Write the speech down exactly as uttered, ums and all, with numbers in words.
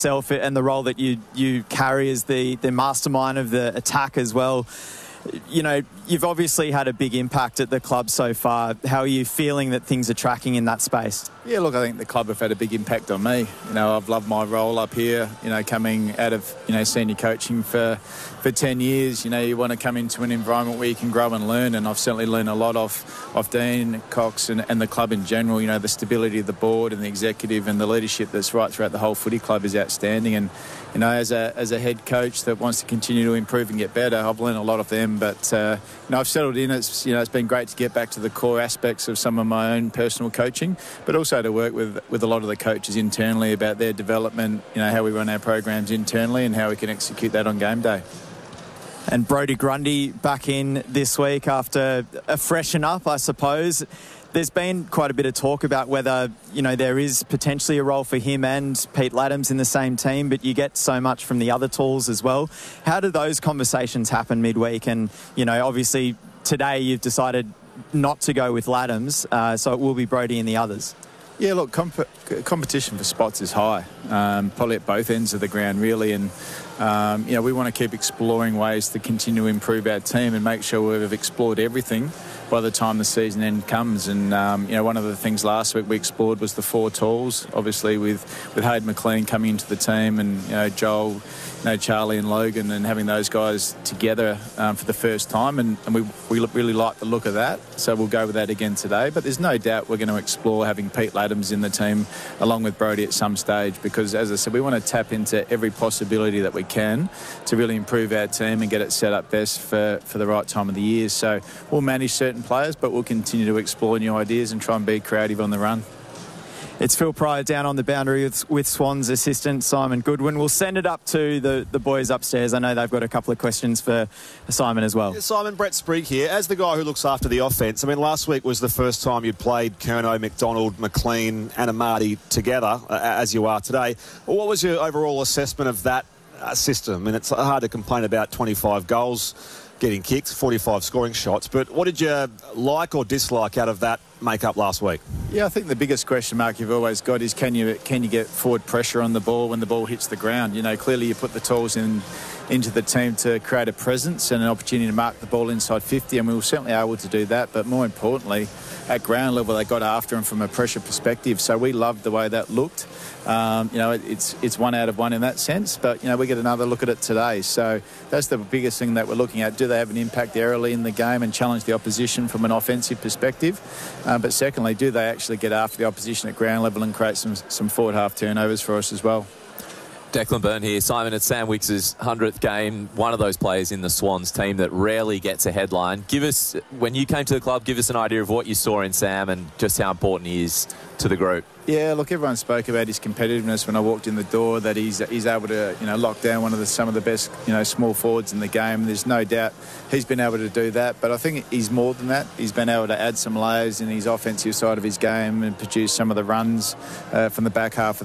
yourself and the role that you you carry as the the mastermind of the attack as well. You know, you've obviously had a big impact at the club so far. How are you feeling that things are tracking in that space? Yeah, look, I think the club have had a big impact on me. You know, I've loved my role up here, you know, coming out of, you know, senior coaching for, for ten years. You know, you want to come into an environment where you can grow and learn, and I've certainly learned a lot off, off Dean Cox and, and the club in general. You know, the stability of the board and the executive and the leadership that's right throughout the whole footy club is outstanding. And, you know, as a as a head coach that wants to continue to improve and get better, I've learned a lot of them. But, uh, you know, I've settled in. It's, you know, it's been great to get back to the core aspects of some of my own personal coaching, but also to work with, with a lot of the coaches internally about their development, you know, how we run our programs internally and how we can execute that on game day. And Brodie Grundy back in this week after a freshen up, I suppose. There's been quite a bit of talk about whether, you know, there is potentially a role for him and Pete Laddams in the same team, but you get so much from the other tools as well. How do those conversations happen midweek? And, you know, obviously today you've decided not to go with Laddams, uh, so it will be Brodie and the others. Yeah, look, comp- competition for spots is high, um, probably at both ends of the ground, really. And, um, you know, we want to keep exploring ways to continue to improve our team and make sure we've explored everything by the time the season end comes. And, um, you know, one of the things last week we explored was the four tools, obviously with, with Hayden McLean coming into the team and, you know, Joel, you know, Charlie and Logan, and having those guys together um, for the first time. And, and we, we really like the look of that. So we'll go with that again today. But there's no doubt we're going to explore having Pete Laddams in the team along with Brodie at some stage, because, as I said, we want to tap into every possibility that we can to really improve our team and get it set up best for, for the right time of the year. So we'll manage certain players, but we'll continue to explore new ideas and try and be creative on the run. It's Phil Pryor down on the boundary with, with Swans assistant Simon Goodwin. We'll send it up to the, the boys upstairs. I know they've got a couple of questions for Simon as well. Yeah, Simon, Brett Sprigg here. As the guy who looks after the offence, I mean, last week was the first time you'd played Curnow, McDonald, McLean and Amati together, uh, as you are today. Well, what was your overall assessment of that uh, system? I mean, it's hard to complain about twenty-five goals getting kicked, forty-five scoring shots, but what did you like or dislike out of that make-up last week? Yeah, I think the biggest question mark you've always got is can you can you get forward pressure on the ball when the ball hits the ground? You know, clearly you put the tools in into the team to create a presence and an opportunity to mark the ball inside fifty, and we were certainly able to do that. But more importantly, at ground level, they got after him from a pressure perspective. So we loved the way that looked. Um, you know, it, it's it's one out of one in that sense. But, you know, we get another look at it today. So that's the biggest thing that we're looking at. Do they have an impact early in the game and challenge the opposition from an offensive perspective? Uh, but secondly, do they actually get after the opposition at ground level and create some, some forward half turnovers for us as well? Declan Byrne here. Simon, it's Sam Wicks' hundredth game, one of those players in the Swans team that rarely gets a headline. Give us, when you came to the club, give us an idea of what you saw in Sam and just how important he is to the group. Yeah, look, everyone spoke about his competitiveness when I walked in the door, that he's he's able to, you know, lock down one of the some of the best, you know, small forwards in the game. There's no doubt he's been able to do that, but I think he's more than that. He's been able to add some layers in his offensive side of his game and produce some of the runs uh, from the back half of